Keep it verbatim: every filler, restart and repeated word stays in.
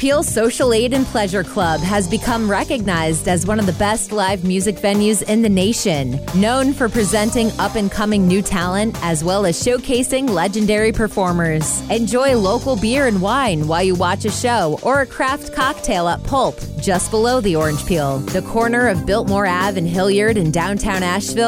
Peel Social Aid and Pleasure Club has become recognized as one of the best live music venues in the nation. Known for presenting up-and-coming new talent as well as showcasing legendary performers. Enjoy local beer and wine while you watch a show or a craft cocktail at Pulp, just below the Orange Peel, the corner of Biltmore Ave in Hilliard in downtown Asheville.